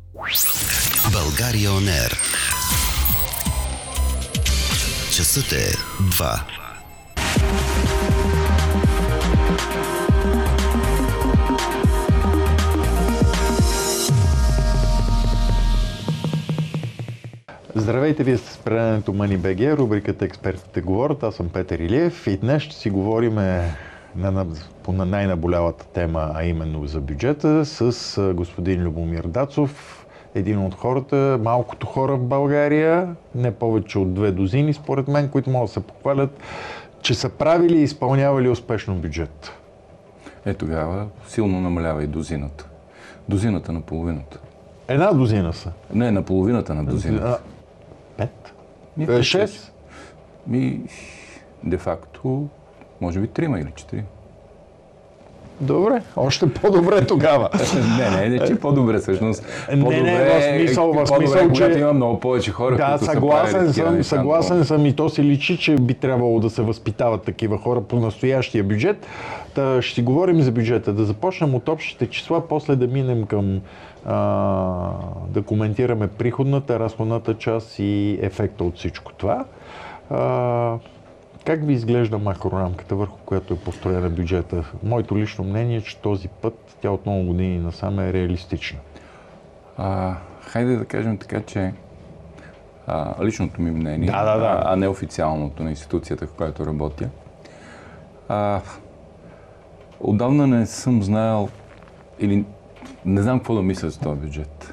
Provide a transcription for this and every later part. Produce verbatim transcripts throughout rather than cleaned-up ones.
България Он Ер. Часът е два. Здравейте, вие сте с предаването Money.bg, рубриката Експертите говорят. Аз съм Петър Илиев и днес ще си говорим на, на, по на най-наболялата тема, а именно за бюджета, с господин Любомир Дацов, един от хората, малкото хора в България, не повече от две дозини, според мен, които могат да се похвалят, че са правили и изпълнявали успешно бюджет. Е, тогава силно намалява и дозината. Дозината на половината. Една дозина са. Не, на половината на дозината. Пет? Ми, Шест? Ми, де-факто, може би трима или четири. Добре, още по-добре тогава. не, не, не, че по-добре всъщност. Не, не, в смисъл, в смисъл, че... Когато има много повече хора, да, които съгласен са съм, съгласен съм и то се личи, че би трябвало да се възпитават такива хора по настоящия бюджет. Та ще си говорим за бюджета, да започнем от общите числа, после да минем към а, да коментираме приходната, разходната част и ефекта от всичко това. А, Как ви изглежда макрорамката, върху която е построена бюджета? Моето лично мнение е, че този път, тя от много години насам е реалистична. А, хайде да кажем така, че а, личното ми мнение, да, да, да. А, а не официалното на институцията, в която работя. А, отдавна не съм знаел или не знам какво да мисля за този бюджет.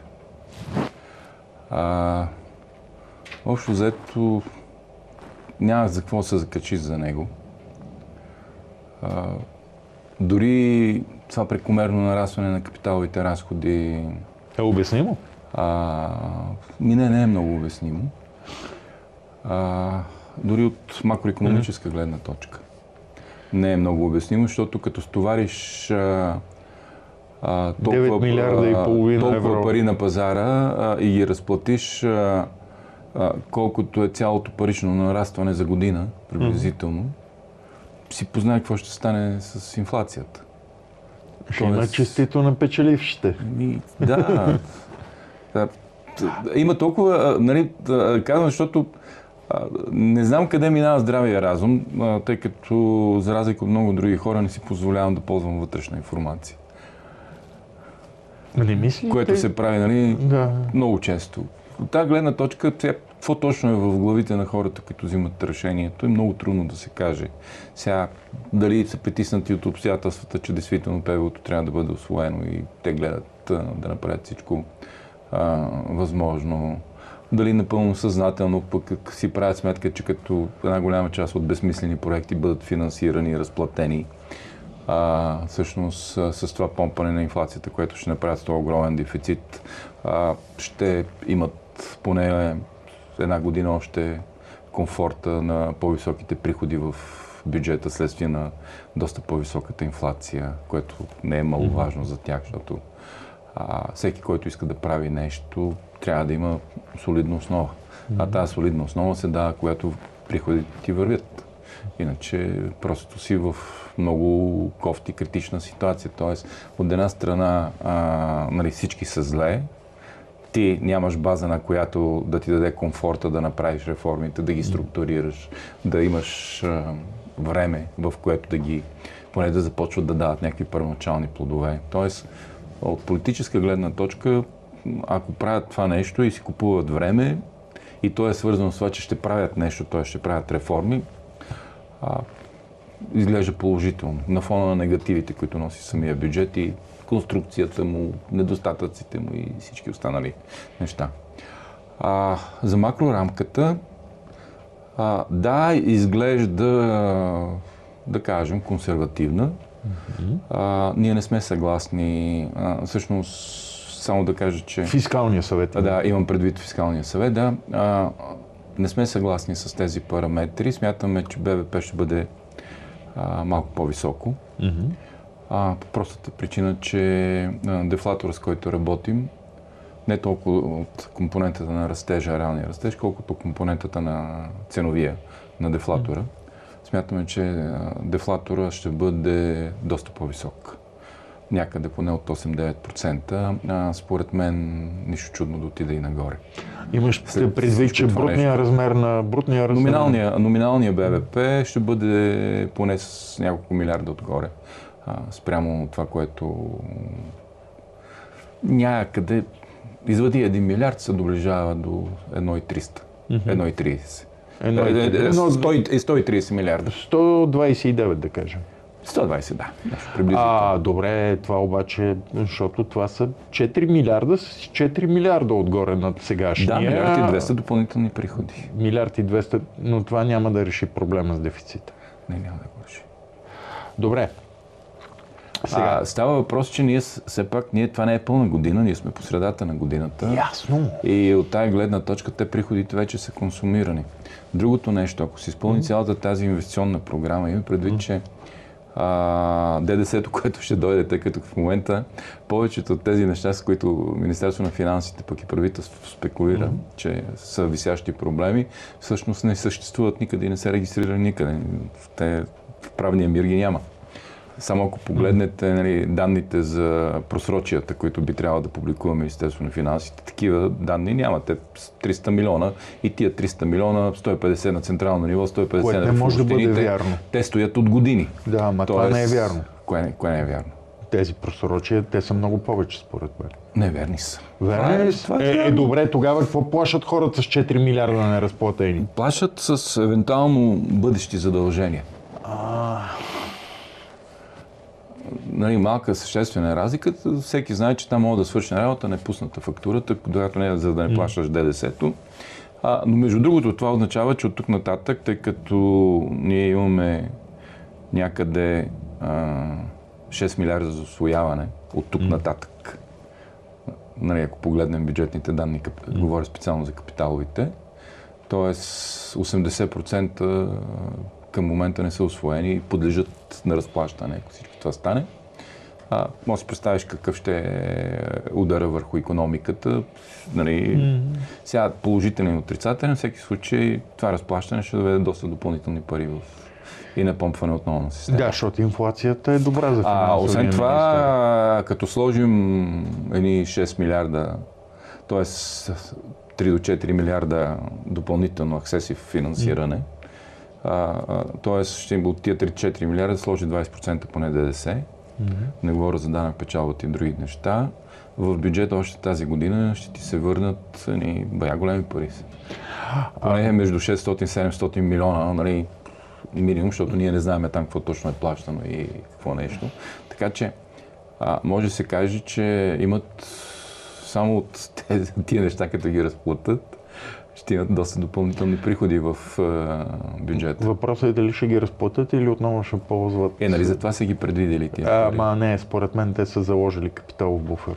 А, общо взето няма за какво се закачи за него. А, дори това прекомерно нарастване на капиталовите разходи... Е обяснимо? А, ми не, не е много обяснимо. А, дори от макроекономическа гледна точка. Не е много обяснимо, защото като стовариш а, а, толкова, девет милиарда и половина толкова евро пари на пазара а, и ги разплатиш а, а, колкото е цялото парично нарастване за година, приблизително, mm-hmm. си познай какво ще стане с инфлацията. Ще Тоест... има честито на печелившите. Ми, да. да. Има толкова, нали, казвам, защото а, не знам къде минава здравия разум, а, тъй като за разлика от много други хора не си позволявам да ползвам вътрешна информация. Не мислите? Което се прави, нали, да. много често. От тази гледна точка, какво точно е в главите на хората, които взимат решението, е много трудно да се каже. Сега, дали са притиснати от обстоятелствата, че действително певото трябва да бъде усвоено и те гледат а, да направят всичко а, възможно. Дали напълно съзнателно пък си правят сметка, че като една голяма част от безсмислени проекти бъдат финансирани и разплатени, а, всъщност с това помпане на инфлацията, което ще направят с този огромен дефицит, а, ще имат поне една година още комфорта на по-високите приходи в бюджета, следствие на доста по-високата инфлация, което не е маловажно за тях, защото а, всеки, който иска да прави нещо, трябва да има солидна основа. А тази солидна основа се дава, когато приходите ти вървят. Иначе просто си в много кофти, критична ситуация. Тоест, от една страна а, нали, всички са зле, ти нямаш база, на която да ти даде комфорта да направиш реформите, да ги структурираш, да имаш а, време, в което да ги, поне да започват да дават някакви първоначални плодове. Тоест, от политическа гледна точка, ако правят това нещо и си купуват време, и то е свързано с това, че ще правят нещо, т.е. ще правят реформи, а, изглежда положително, на фона на негативите, които носи самия бюджет и конструкцията му, недостатъците му и всички останали неща. А, за макрорамката, а, да, изглежда, да кажем, консервативна. Mm-hmm. А, ние не сме съгласни, а, всъщност, само да кажа, че... Фискалния съвет. А, да, имам предвид фискалния съвет, да. А, не сме съгласни с тези параметри. Смятаме, че БВП ще бъде а, малко по-високо. Mm-hmm. А, по простата причина, че а, дефлатора, с който работим, не толкова от компонентата на растежа, реалния растеж, колкото компонентата на ценовия, на дефлатора. Mm-hmm. Смятаме, че а, дефлатора ще бъде доста по-висок. някъде поне от осем-девет процента, а, според мен нищо чудно да отиде и нагоре. Имаш предвид, че брутния размер на брутния размер... Номиналния, номиналния БВП ще бъде поне с няколко милиарда отгоре. А, спрямо това, което някъде извади един милиард, се доближава до едно и триста, едно и трийсет. сто и трийсет милиарда. сто двайсет и девет, да кажем. сто и двайсет, да. Приблизително. А, добре, това обаче, защото това са четири милиарда с четири милиарда отгоре над сегашния. Да, милиард и двеста допълнителни приходи. Милиард и двеста, но това няма да реши проблема с дефицита. Не, няма да го реши. Добре. Сега. А, става въпрос, че ние все пак, ние, това не е пълна година, ние сме по средата на годината. Ясно. И от тая гледна точка те приходите вече са консумирани. Другото нещо, ако се изпълни mm. цялата тази инвестиционна програма, има предвид, mm. че а, ДДС-то, което ще дойде, тъй като в момента повечето от тези неща, с които Министерство на финансите, пък и правителството спекулира, mm. че са висящи проблеми, всъщност не съществуват никъде и не се регистрира никъде. Те в правния мир ги няма. Само ако погледнете, нали, данните за просрочията, които би трябвало да публикува Министерство на финансите, такива данни няма. Те триста милиона и тия триста милиона, сто и петдесет на централно ниво, сто и петдесет Което на не може да бъде общините, вярно. Те стоят от години. Да, ама това не е вярно. Кое, кое не е вярно? Тези просрочия, те са много повече според мен. Не, верни са. Верни ли са? Е, е, добре, тогава какво плашат хората с четири милиарда неразплатени? Плашат с евентуално бъдещи задължения. А... Нали, малка съществена разлика. Всеки знае, че там мога да свърши на работа, не пусната фактурата, когато не е за да не плащаш ДДС-то. А, но между другото, това означава, че от тук нататък, тъй като ние имаме някъде а, шест милиарда за усвояване от тук mm. нататък, нали, ако погледнем бюджетните данни, mm. говоря специално за капиталовите, т.е. осемдесет процента към момента не са усвоени и подлежат на разплащане, ако всичко това стане. А, може да си представиш какъв ще е удара върху икономиката. Нали, mm-hmm. Сега положителен и отрицателен, всеки случай това разплащане ще доведе доста допълнителни пари в и напомпване отново на системата. Да, защото инфлацията е добра за финансовия а, освен това, министър. Като сложим едни шест милиарда, т.е. три до четири милиарда допълнително аксесив финансиране, mm-hmm. т.е. ще им от тия три до четири милиарда да сложи двайсет процента поне ДДС. Mm-hmm. Не говоря за данък печалбата и други неща. В бюджета още тази година ще ти се върнат ни, бая големи пари. Поне между шестстотин и седемстотин милиона, нали, минимум, защото ние не знаем там какво точно е плащано и какво нещо. Така че а, може да се каже, че имат само от тези, тия неща, като ги разплатят, ще имат доста допълнителни приходи в а, бюджета. Въпросът е дали ще ги разплатят или отново ще ползват... Е, нали за това са ги предвидели тия? А, ма не, според мен те са заложили капиталов буфер.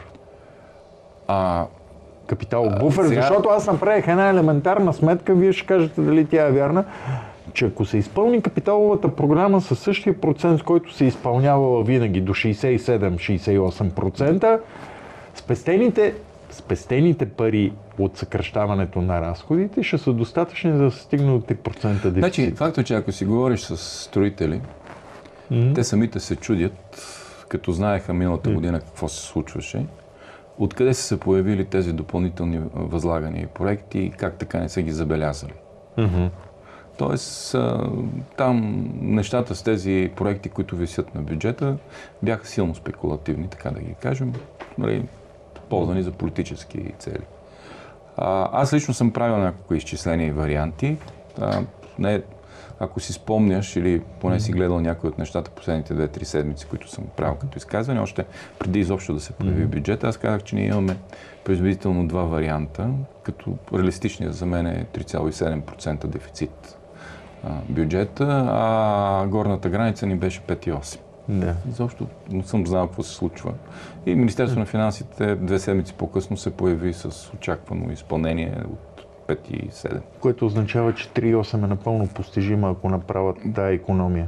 А, капиталов буфер, сега... защото аз направих една елементарна сметка, вие ще кажете дали тя е вярна, че ако се изпълни капиталовата програма със същия процент, с който се изпълнявала винаги до шейсет и седем - шейсет и осем процента, спестените, спестените пари от съкращаването на разходите ще са достатъчни за да се стигне до три процента дефицит. Значи, факто, че ако си говориш с строители, mm-hmm. те самите се чудят, като знаеха миналата година какво се случваше, откъде са се появили тези допълнителни възлагани проекти и как така не са ги забелязали. Mm-hmm. Тоест, там нещата с тези проекти, които висят на бюджета, бяха силно спекулативни, така да ги кажем, нали, ползвани за политически цели. А, аз лично съм правил няколко изчисления и варианти. А, не, ако си спомняш или поне си гледал някои от нещата последните две-три седмици, които съм правил като изказване, още преди изобщо да се появи бюджета, аз казах, че ние имаме приблизително два варианта, като реалистичният за мен е три цяло и седем процента дефицит а, бюджета, а горната граница ни беше пет цяло и осем. Да. Изобщо не съм знал какво се случва. И Министерство на финансите две седмици по-късно се появи с очаквано изпълнение от пет цяло и седем. Което означава, че три цяло и осем е напълно постижима, ако направят тая икономия.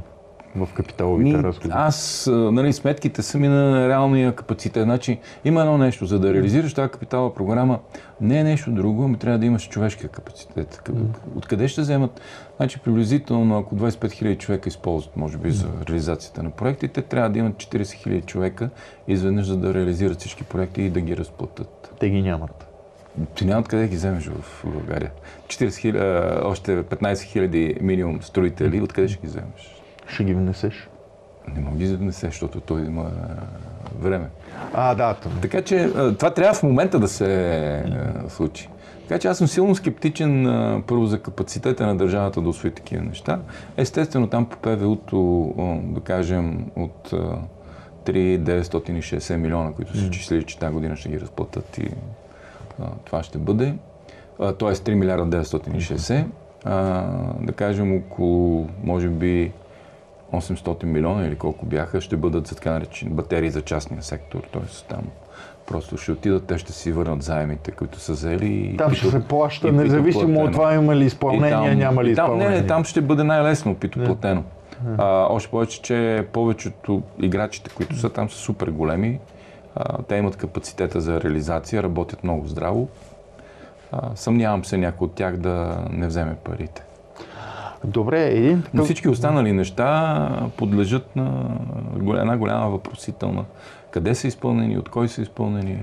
в капиталовите Ми, разходи? аз, нали, сметките са ми на реалния капацитет. Значи, има едно нещо, за да реализираш тази капиталова програма, не е нещо друго, ами трябва да имаш човешкия капацитет. Откъде ще вземат? Значи, приблизително, ако двадесет и пет хиляди човека използват, може би, за реализацията на проектите, трябва да имат четиридесет хиляди човека изведнъж, за да реализират всички проекти и да ги разплатят. Те ги нямат. Ти няма откъде ги вземеш в България. четиридесет хиляди, още петнадесет хиляди минимум строители, откъде ще ги вземеш? Ще ги внесеш? Не мога ги внесеш, защото той има време. А, да. Това. Така че това трябва в момента да се случи. Така че аз съм силно скептичен първо за капацитета на държавата да усвои такива неща. Естествено там по ПВУ-то, да кажем, от три хиляди деветстотин и шейсет милиона, които са числили, че тази година ще ги разплатят и това ще бъде. Тоест три милиарда деветстотин и шейсет. Да кажем около, може би, осемстотин милиона или колко бяха, ще бъдат за така наречени батерии за частния сектор. Тоест там просто ще отидат, те ще си върнат заемите, които са взели. Там ще се плаща, независимо от това има ли изпълнение, там, няма ли там, изпълнение. Не, не, там ще бъде най-лесно питоплатено. А, още повече, че повечето играчите, които са там, са супер големи. А, те имат капацитета за реализация, работят много здраво. А, съмнявам се някой от тях да не вземе парите. Добре, един такъв... Но всички останали неща подлежат на една голяма въпросителна. Къде са изпълнени, от кой са изпълнени?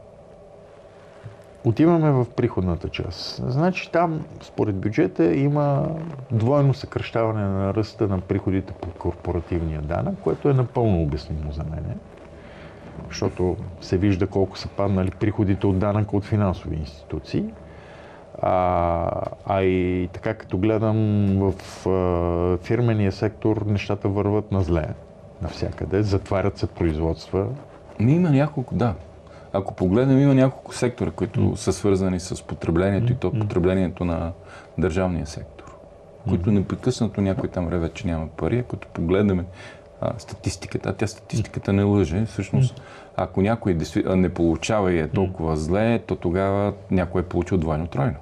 Отиваме в приходната част. Значи там, според бюджета, има двойно съкращаване на ръста на приходите по корпоративния данък, което е напълно обяснимо за мен. Защото се вижда колко са паднали приходите от данъка от финансови институции. А, а и така като гледам в а, фирмения сектор, нещата върват на зле навсякъде, затварят се производства. Не, има няколко, да. Ако погледнем, има няколко сектора, които mm. са свързани с потреблението mm. и то потреблението на държавния сектор, mm. които непрекъснато някой там реве, че няма пари. Ако погледнем а, статистиката, а тя статистиката не лъже, всъщност, mm. ако някой не получава и е толкова зле, то тогава някой е получил двойно-тройно.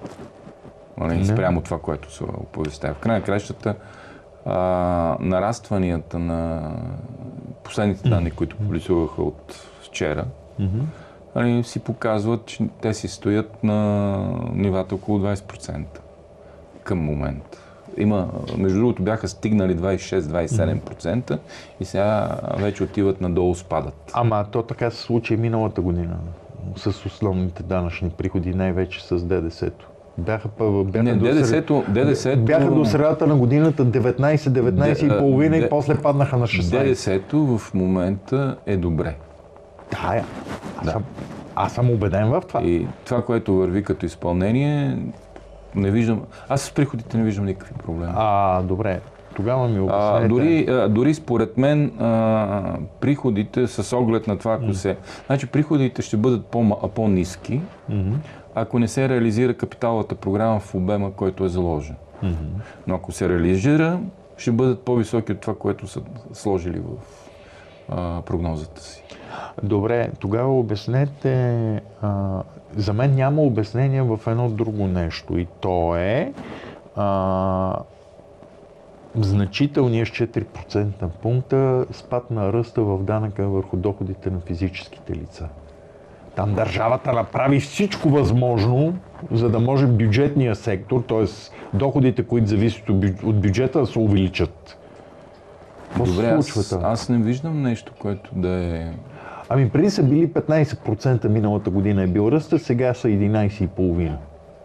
Нали, спрямо това, което се оповестява. В край на краищата, а, нарастванията на последните данни, които публикуваха от вчера, mm-hmm. нали, си показват, че те си стоят на нивата около двадесет процента към момента. Има, между другото, бяха стигнали двадесет и шест до двадесет и седем процента mm-hmm. и сега вече отиват надолу, спадат. Ама то така се случи миналата година с основните данъчни приходи, най-вече с ДДС-то. Бяха, бяха, Не, до, ДДС-то, ДДС-то... бяха до средата на годината деветнайсет деветнайсет и половина и после паднаха на шестнайсет. ДДС-то в момента е добре. Да, я. Аз, да. Съм, аз съм убеден в това. И това, което върви като изпълнение, не виждам... Аз с приходите не виждам никакви проблеми. А, добре. Тогава ми обяснете. А, дори, а, дори според мен а, приходите с оглед на това, ако mm. се... Значи приходите ще бъдат по, по-ниски, mm-hmm. ако не се реализира капиталовата програма в обема, който е заложен. Mm-hmm. Но ако се реализира, ще бъдат по-високи от това, което са сложили в а, прогнозата си. Добре, тогава обяснете... А, за мен няма обяснение в едно друго нещо и то е... А, значителният с четири процентни пункта спад на ръста в данъка върху доходите на физическите лица. Там държавата направи всичко възможно, за да може бюджетния сектор, т.е. доходите, които зависят от бюджета, да се увеличат. Какво Добре, се случва аз, аз не виждам нещо, което да е... Ами преди са били петнайсет процента миналата година е бил ръста, сега са единайсет и половина.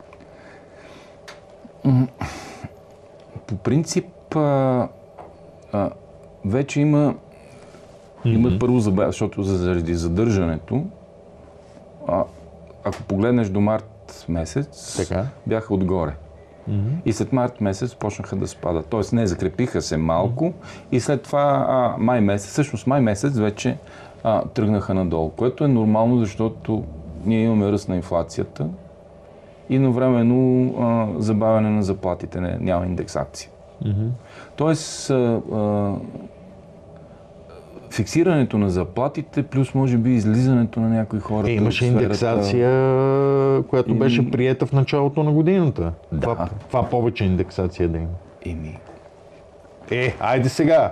По принцип, а, а, вече има, mm-hmm. има първо забавя, защото заради задържането, а, ако погледнеш до март месец, така. Бяха отгоре. Mm-hmm. И след март месец почнаха да спадат. Тоест не, закрепиха се малко mm-hmm. и след това а, май месец, всъщност май месец вече а, тръгнаха надолу, което е нормално, защото ние имаме ръст на инфлацията и едновременно а, забавяне на заплатите, не, няма индексация. Mm-hmm. Тоест, а, а, фиксирането на заплатите, плюс може би излизането на някои хора. Е, имаше сферата... индексация, която и... беше приета в началото на годината. Да. Това, това повече индексация да има. Еми, Е, айде сега!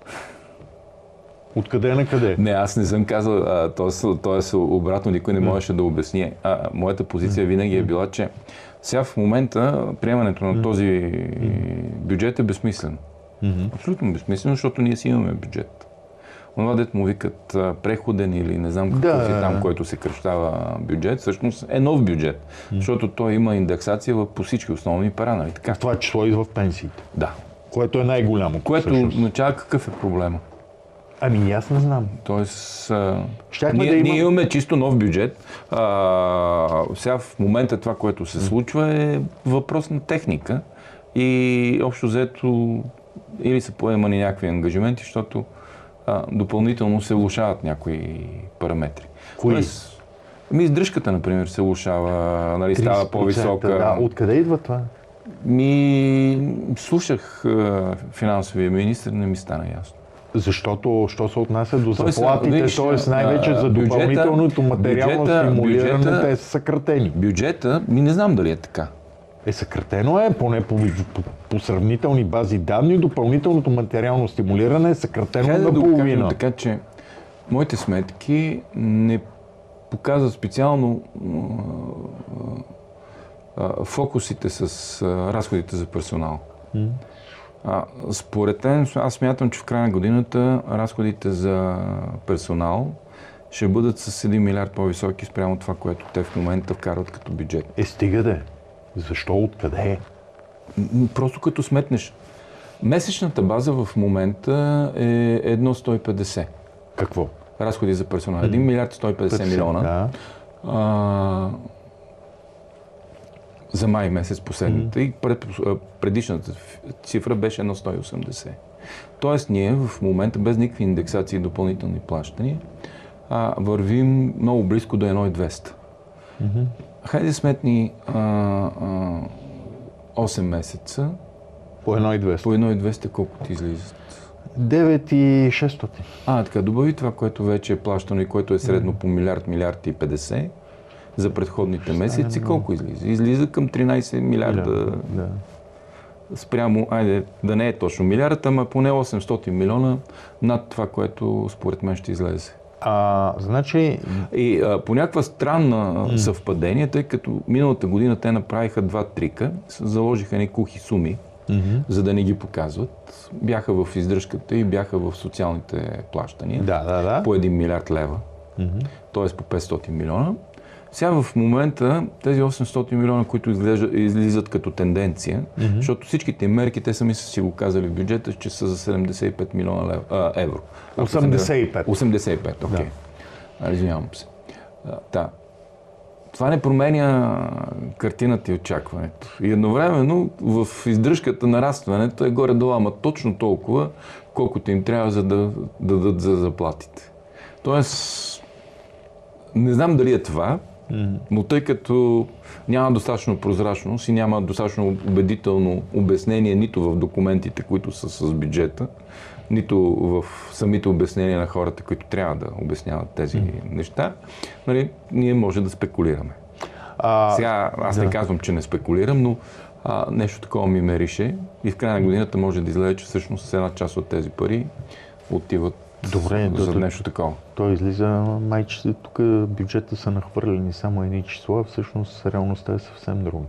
Откъде на къде? Не, аз не съм казал, т.е. обратно никой не можеше да обясни. А, моята позиция винаги е била, че сега в момента приемането на този бюджет е безсмислено. Абсолютно безсмислено, защото ние си имаме бюджет. Онова, дето му викат а, преходен или не знам какво Да. си там, който се кръщава бюджет, всъщност е нов бюджет, защото той има индексация в- по всички основни пара, нали така? В това число и в пенсиите, Да. което е най-голямо. Което всъщност. означава какъв е проблема. Ами аз не знам. Тоест, а, Щяхме ние, да има- ние имаме чисто нов бюджет. А, сега в момента това, което се случва е въпрос на техника и общо взето или са поемани някакви ангажименти, защото а, допълнително се влошават някои параметри. Кои? Тоест, ами издръжката, например, се влошава, нали, става тридесет процента, по-висока. Да. Откъде идва това? Ми, слушах а, финансовия министр, не ми стана ясно. Защото, що се отнася до Тоест, заплатите, виж, т.е. най-вече а, за бюджета- допълнителното материално бюджета- стимулиране, бюджета- те са съкратени. Бюджета, ми не знам дали е така. Е, съкратено е, поне по, по, по сравнителни бази данни, допълнителното материално стимулиране е съкратено Хайде да го наполовина. кажем така, че моите сметки не показват специално а, а, фокусите с а, разходите за персонал. А, според мен, аз смятам, че в края на годината разходите за персонал ще бъдат с един милиард по-високи спрямо това, което те в момента вкарват като бюджет. Е, стига де. Защо? Откъде е? М, Просто като сметнеш. Месечната база в момента е едно сто и петдесет. Какво? Разходи за персонал. един милиард сто и петдесет милиона. Да. А, за май месец последната. И пред, а, предишната цифра беше едно сто и осемдесет. Тоест ние в момента без никакви индексации и допълнителни плащания а, вървим много близко до едно хиляда и двеста. Хайде сметни а, а, осем месеца, По едно и двеста. по едно хиляда и двеста колко ти излизат? девет хиляди и шестстотин. А, така, добави това, което вече е плащано и което е средно по милиард, милиард и петдесет за предходните месеци, колко излиза? Излиза към тринайсет милиарда Да. спрямо, айде, да не е точно милиард, ама поне осемстотин милиона над това, което според мен ще излезе. А, значи, И а, по някаква странна mm. съвпадение, тъй като миналата година те направиха два трика, с- заложиха едни кухи суми, mm-hmm. за да не ги показват. Бяха в издръжката и бяха в социалните плащания. да, да, да. По един милиард лева, mm-hmm. т.е. по петстотин милиона. Сега в момента тези осемстотин милиона, които изглежда, излизат като тенденция, mm-hmm. защото всичките им мерки, те сами са си го казали в бюджета, че са за седемдесет и пет милиона лев, а, евро. осемдесет и пет. осемдесет и пет, окей. Okay. Извинявам се. А, да. Това не променя картината и очакването. И едновременно в издръжката нарастването е горе-долу, ама точно толкова, колкото им трябва за да, да дадат за заплатите. Тоест, не знам дали е това, mm-hmm. но тъй като няма достатъчно прозрачност и няма достатъчно убедително обяснение нито в документите, които са с бюджета, нито в самите обяснения на хората, които трябва да обясняват тези mm-hmm. неща, нали, ние може да спекулираме. А, Сега аз да. не казвам, че не спекулирам, но а, нещо такова ми мерише и в края на годината може да излезе, че всъщност една част от тези пари отиват Добре, за да, нещо такова. той излиза, май, че тук бюджета са нахвърлени само едни числа, всъщност реалността е съвсем друга.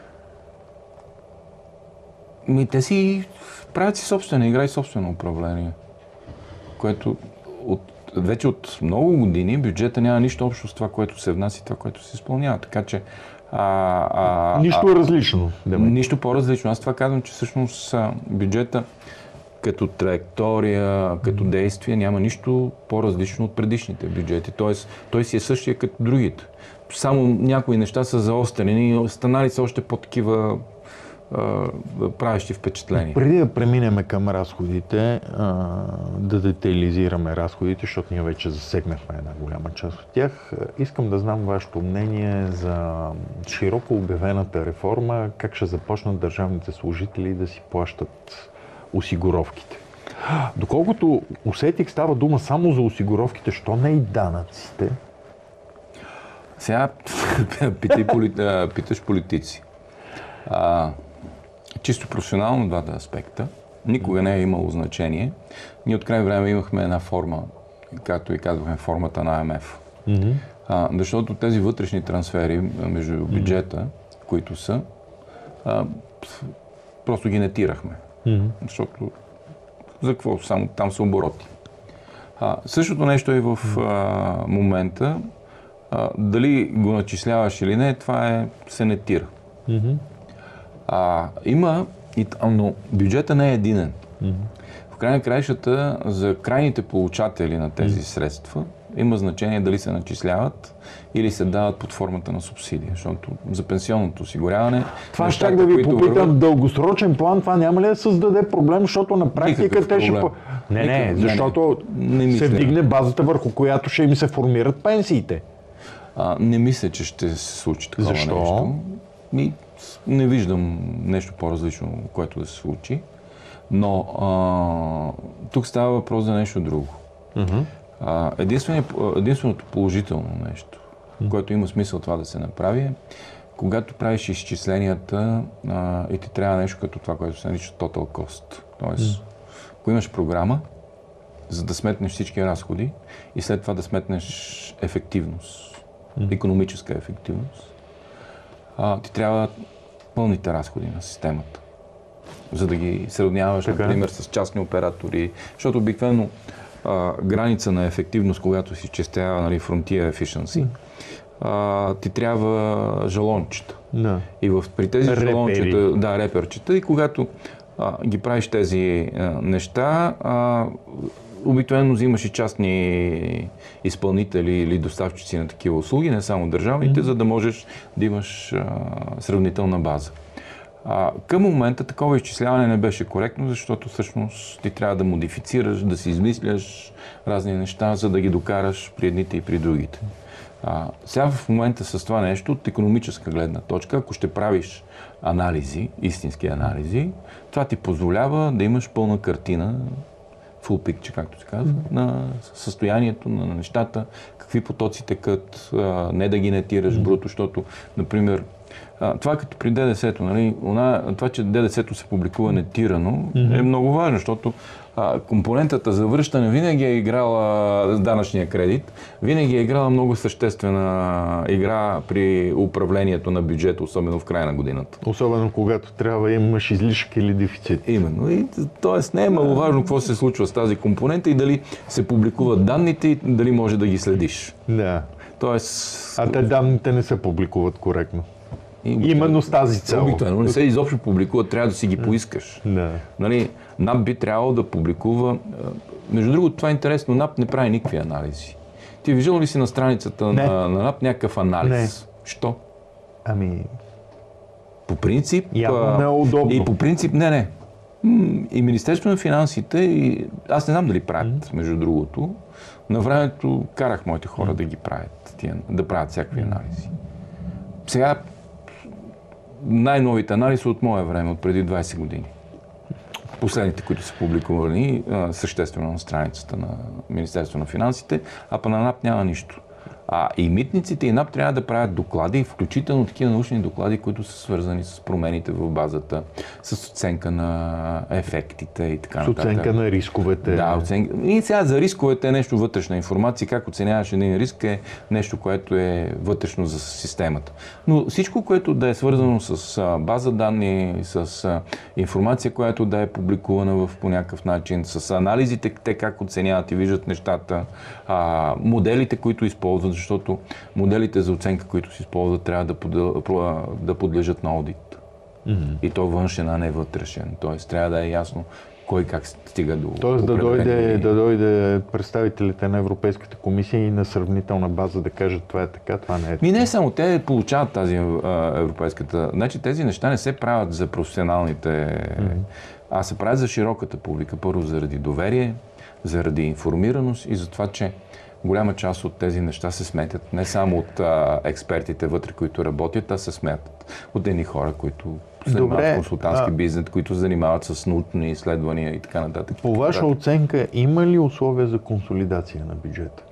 Ми, те си правят си собствена игра и собствено управление, което от, вече от много години бюджета няма нищо общо с това, което се внася и това, което се изпълнява. Така че а, а, Нищо а, е различно. Демек. нищо по-различно. Аз това казвам, че всъщност а, бюджета като траектория, като действие няма нищо по-различно от предишните бюджети. Тоест, той си е същия като другите. Само някои неща са заострени и останали са още по-такива правещи впечатление. Преди да преминем към разходите, а, да детайлизираме разходите, защото ние вече засегнахме една голяма част от тях, искам да знам вашето мнение за широко обявената реформа, как ще започнат държавните служители да си плащат осигуровките. Доколкото усетих, става дума само за осигуровките, що не и данъците? Сега питай, питаш политици. А, чисто професионално двата аспекта. Никога не е имало значение. Ние от край време имахме една форма, както и казвахме, формата на Ай Ем Еф. Mm-hmm. А, защото тези вътрешни трансфери между бюджета, mm-hmm. които са, а, просто ги нетирахме. Mm-hmm. Защото за какво? Само там са обороти. А, същото нещо е в а, момента. А, дали го начисляваш или не, това е, се нетира. Mm-hmm. А, има, и, но бюджета не е единен. Mm-hmm. В край на краищата за крайните получатели на тези mm-hmm. средства има значение дали се начисляват или се дават под формата на субсидия, защото за пенсионното осигуряване... Това щях да ви попитам, върват... дългосрочен план, това няма ли да създаде проблем, защото на практика те ще... Не, не, защото не, не се вдигне базата, върху която ще им се формират пенсиите. А, не мисля, че ще се случи такова Защо? нещо. Ми, не виждам нещо по-различно, което да се случи. Но а, тук става въпрос за нещо друго. Uh-huh. А, единственото положително нещо, uh-huh. което има смисъл това да се направи, е, когато правиш изчисленията а, и ти трябва нещо като това, което се нарича total cost. Тоест, uh-huh. ако имаш програма, за да сметнеш всички разходи и след това да сметнеш ефективност, mm. икономическа ефективност, а, ти трябва пълните разходи на системата, за да ги сравняваш, така, например, с частни оператори, защото обикновено а, граница на ефективност, когато си изчислява, нали, frontier efficiency, mm. а, ти трябва жалончета. No. И в, при тези Репери. жалончета, да, реперчета, и когато а, ги правиш тези а, неща, а, обикновено взимаш и частни изпълнители или доставчици на такива услуги, не само държавните, mm-hmm. за да можеш да имаш а, сравнителна база. А, към момента такова изчисляване не беше коректно, защото всъщност ти трябва да модифицираш, да си измисляш разни неща, за да ги докараш при едните и при другите. А, сега в момента с това нещо, от икономическа гледна точка, ако ще правиш анализи, истински анализи, това ти позволява да имаш пълна картина, full picture, както се казва, mm-hmm. на състоянието на нещата, какви потоци текат, а, не да ги нетираш mm-hmm. бруто, защото, например, а, това като при Д Д С-то, нали, она, това, че Д Д С-то се публикува нетирано, mm-hmm. е много важно, защото а, компонентата за връщане винаги е играла с данъчния кредит, винаги е играла много съществена игра при управлението на бюджета, особено в края на годината. Особено когато трябва да имаш излишък или дефицит. Именно. И, тоест не е маловажно какво се случва с тази компонента и дали се публикуват данните и дали може да ги следиш. Да. Тоест... А те данните не се публикуват коректно. И, именно с тази цел. Обикновено не се изобщо публикуват, трябва да си ги поискаш. Да. Нали, НАП би трябвало да публикува... Между другото, това е интересно, НАП не прави никакви анализи. Ти виждал ли си на страницата на, на НАП някакъв анализ? Не. Що? Ами... По принцип... Явно не е удобно. И по принцип, не, не. И Министерството на финансите, и аз не знам дали правят, mm. между другото, на времето карах моите хора mm. да ги правят, тия, да правят всякакви анализи. Сега най-новите анализи от мое време, от преди двайсет години. Последните, които са публикувани, съществено на страницата на Министерството на финансите, а па на НАП няма нищо. А и митниците и НАП трябва да правят доклади, включително такива научни доклади, които са свързани с промените в базата, с оценка на ефектите и така нататък. С оценка на рисковете. Да, оценка. И сега за рисковете е нещо вътрешна информация. Как оценяваш един риск е нещо, което е вътрешно за системата. Но всичко, което да е свързано с база данни, с информация, която да е публикувана в по някакъв начин, с анализите, те как оценяват и виждат нещата, моделите, които използват, защото моделите за оценка, които се използват, трябва да, подъл... да подлежат на аудит. Mm-hmm. И то външен, а не вътрешен. Тоест трябва да е ясно кой как стига до... Тоест да дойде, да дойде представителите на Европейската комисия и на сравнителна база да кажат това е така, това не е така. Ми не само, те получават тази а, европейската... Значи тези неща не се правят за професионалните... Mm-hmm. А се правят за широката публика. Първо заради доверие, заради информираност и за това, че голяма част от тези неща се сметят не само от а, експертите вътре, които работят, а се сметят от едни хора, които се занимават с консултантски а... бизнес, които се занимават с научни изследвания и така нататък. По ваша оценка, има ли условия за консолидация на бюджета?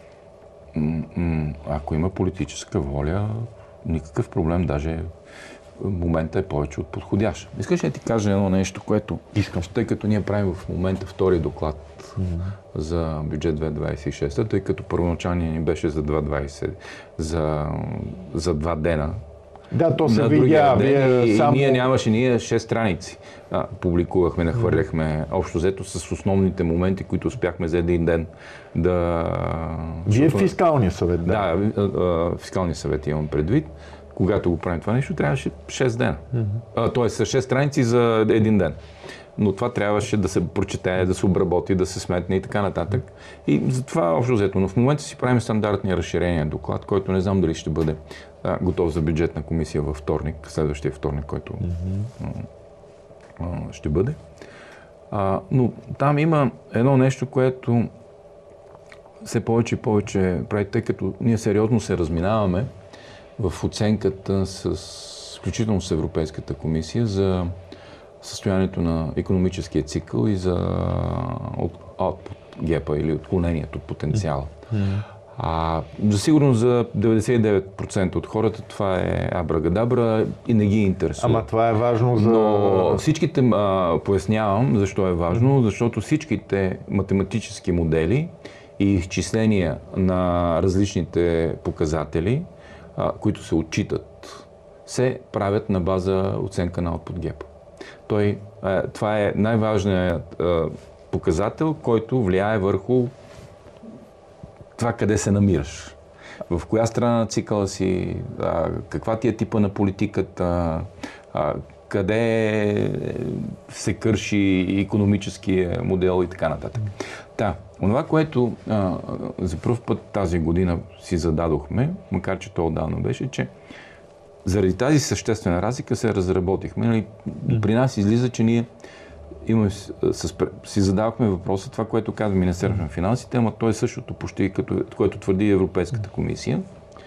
М-м, ако има политическа воля, никакъв проблем. Даже момента е повече от подходящ. Искаш ли да ти кажа едно нещо, което... Искам. Тъй като ние правим в момента втори доклад mm-hmm. за бюджет две хиляди двадесет и шеста, тъй като първоначалният ни беше за две хиляди двадесет, за, за два дена. Да, то се видя. Вие и, само... и ние нямаше, ние шест страници а, публикувахме, нахвърляхме mm-hmm. общо взето с основните моменти, които успяхме за един ден да... Вие в фискалния съвет, да. Да, фискалния съвет имам предвид. Когато го правим това нещо, трябваше шест дена. Mm-hmm. Тоест шест страници за един ден. Но това трябваше да се прочете, да се обработи, да се сметне и така нататък. И затова общо взето. Но в момента си правим стандартния разширения доклад, който не знам дали ще бъде а, готов за бюджетна комисия във вторник, следващия вторник, който mm-hmm. а, а, ще бъде. А, но там има едно нещо, което все повече и повече прави, тъй като ние сериозно се разминаваме в оценката, с, включително с Европейската комисия, за състоянието на икономическия цикъл и за output gap или отклонението от потенциала. Mm-hmm. А, за сигурно за деветдесет и девет процента от хората това е абрагадабра и не ги интересува. Ама това е важно за... Но всичките, а, пояснявам защо е важно, защото всичките математически модели и изчисления на различните показатели, които се отчитат, се правят на база оценка на output gap. Той, това е най-важният показател, който влияе върху това къде се намираш. В коя страна на цикъла си, каква ти е типа на политиката, къде се кърши икономическия модел и така нататък. Да, онова, което а, за пръв път тази година си зададохме, макар че то отдавна беше, че заради тази съществена разлика се разработихме. Нали, при нас излиза, че ние имаме, с, си задавахме въпроса, това, което казва Министерството на финансите, ама то е същото почти, като, което твърди Европейската комисия.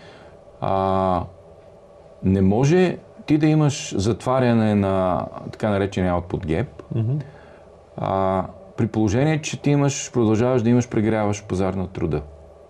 А, не може ти да имаш затваряне на така наречения output gap, mm-hmm. а, при положение, че ти имаш, продължаваш да имаш прегряваш пазар на труда.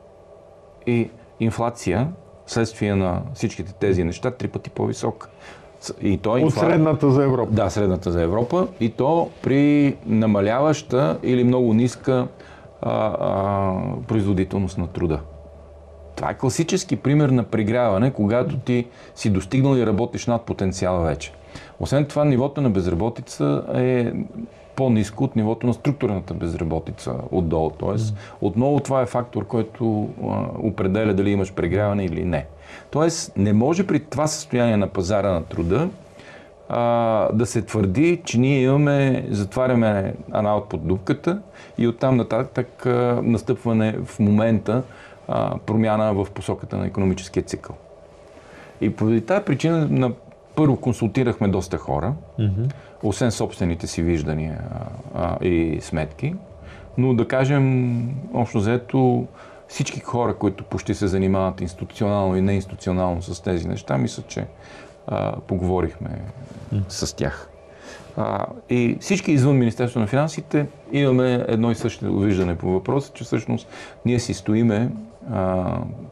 И инфлация, следствие на всичките тези неща, три пъти по-висока. И то От инфла... средната за Европа. Да, средната за Европа. И то при намаляваща или много ниска а, а, производителност на труда. Това е класически пример на прегряване, когато ти си достигнал и работиш над потенциала вече. Освен това, нивото на безработица е по-ниско от нивото на структурната безработица отдолу. Тоест, отново това е фактор, който а, определя дали имаш прегряване или не. Тоест, не може при това състояние на пазара на труда а, да се твърди, че ние имаме, затваряме аналт под дупката и оттам нататък а, настъпване в момента а, промяна в посоката на икономическия цикъл. И поради тази причина на първо консултирахме доста хора, mm-hmm. освен собствените си виждания а, и сметки, но да кажем, общо взето, всички хора, които почти се занимават институционално и неинституционално с тези неща, мисля, че а, поговорихме mm. с тях. А, и всички извън Министерството на финансите имаме едно и също виждане по въпроса, че всъщност ние си стоиме а,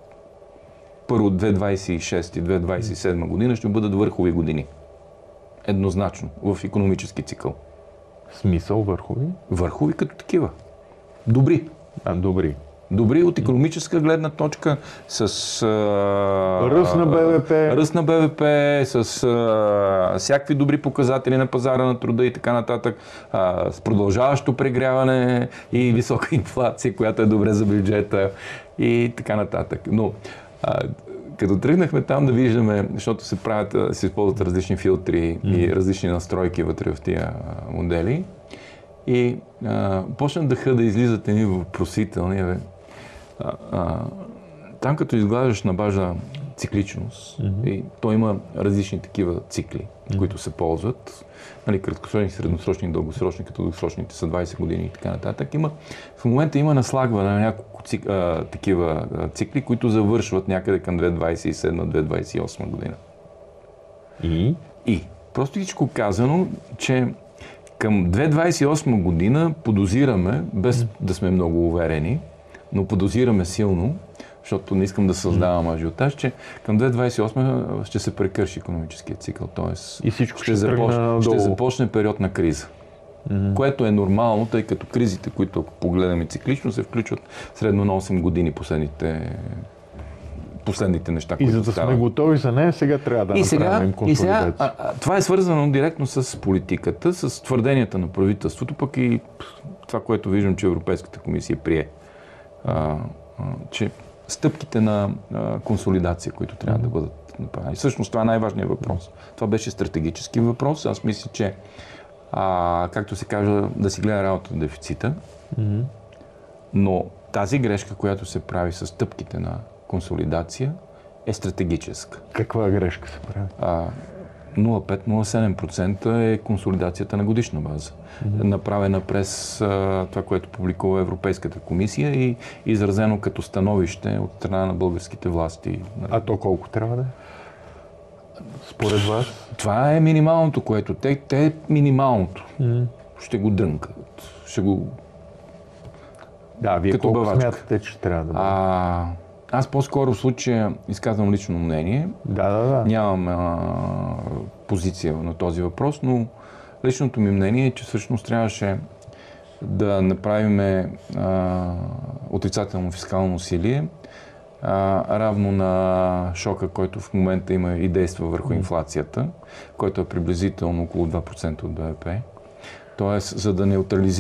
първо две хиляди двадесет и шеста и две хиляди двадесет и седма година ще бъдат върхови години. Еднозначно, в икономически цикъл. Смисъл върхови? Върхови като такива. Добри. А, добри. Добри от икономическа гледна точка, с а, ръст на БВП, ръст на БВП, с а, всякакви добри показатели на пазара на труда и така нататък, а, с продължаващо прегряване и висока инфлация, която е добре за бюджета и така нататък. Но а, като тръгнахме там да виждаме, защото се правят, се използват различни филтри mm. и различни настройки вътре в тия модели, и а, почна дъха да излизат едни въпросителни. Бе. А, а, там като изглаждаш на база цикличност, mm-hmm. и то има различни такива цикли, mm-hmm. които се ползват. Нали, краткосрочни, средносрочни, дългосрочни, като дългосрочните са двадесет години и така нататък. Има, в момента има наслагване на няколко цик, а, такива а, цикли, които завършват някъде към две хиляди двадесет и седма - две хиляди двадесет и осма година. И? И. Просто всичко казано, че към две хиляди двадесет и осма година подозираме, без да сме много уверени, но подозираме силно, защото не искам да създавам ажиотаж, че към две хиляди двадесет и осма ще се прекърши икономическият цикъл, т.е. И всичко ще, ще, започне, ще долу. започне период на криза. Mm-hmm. Което е нормално, тъй като кризите, които ако погледаме циклично, се включват средно на осем години последните, последните неща, и които за да стават. сме готови за нея, сега трябва да и направим сега, консолидация. И сега, а, а, това е свързано директно с политиката, с твърденията на правителството, пък и това, което виждам, че Европейската комисия прие. А, а, че стъпките на а, консолидация, които трябва mm-hmm. да бъдат направени. Всъщност това е най-важният въпрос. Това беше стратегически въпрос. Аз мисля, че а, както се казва, да си гледа работа на дефицита, mm-hmm. но тази грешка, която се прави с стъпките на консолидация, е стратегическа. Каква грешка се прави? А, нула цяло пет до нула цяло седем процента е консолидацията на годишна база, mm-hmm. направена през а, това, което публикува Европейската комисия и изразено като становище от страна на българските власти. А то колко трябва да е? Според вас? Това е минималното, което те, те е минималното. Mm-hmm. Ще го дрънкат. Ще го... Да, вие като колко бавачка. смятате, че трябва да бъде? А, аз по-скоро в случая изказвам лично мнение. Да, да, да. Нямам а, позиция на този въпрос, но личното ми мнение е, че всъщност трябваше да направим а, отрицателно фискално усилие, а, равно на шока, който в момента има и действа върху инфлацията, който е приблизително около два процента от БВП. Тоест, за да неутрализираме